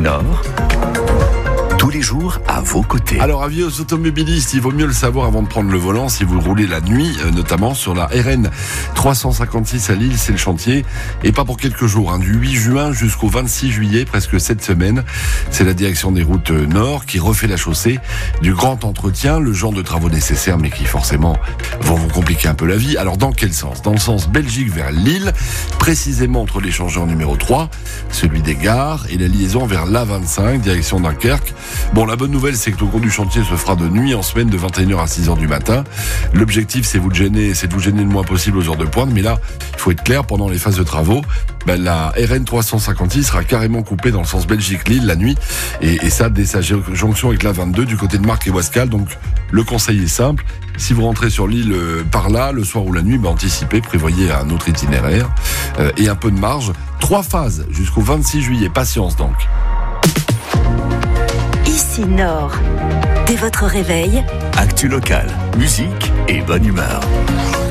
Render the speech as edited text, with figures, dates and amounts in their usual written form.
Nord, tous les jours à vos côtés. Alors, avis aux automobilistes, il vaut mieux le savoir avant de prendre le volant si vous roulez la nuit, notamment sur la RN 356 à Lille, c'est le chantier. Et pas pour quelques jours, du 8 juin jusqu'au 26 juillet, presque 7 semaines. C'est la direction des routes Nord qui refait la chaussée, du grand entretien, le genre de travaux nécessaires, mais qui forcément vont vous compliquer un peu la vie. Alors, dans quel sens ? Dans le sens Belgique vers Lille, précisément entre l'échangeur numéro 3, celui des gares, et la liaison vers l'A25, direction Dunkerque. Bon, la bonne nouvelle, c'est que le cours du chantier se fera de nuit en semaine de 21h à 6h du matin. L'objectif, c'est de vous gêner le moins possible aux heures de pointe. Mais là, il faut être clair, pendant les phases de travaux, la RN 356 sera carrément coupée dans le sens Belgique-Lille la nuit. Et ça, dès sa jonction avec la 22 du côté de Marc et Wascal. Donc, le conseil est simple. Si vous rentrez sur l'île par là, le soir ou la nuit, anticipez, prévoyez un autre itinéraire et un peu de marge. 3 phases jusqu'au 26 juillet. Patience donc. Ici Nord. Dès votre réveil, Actu locale, musique et bonne humeur.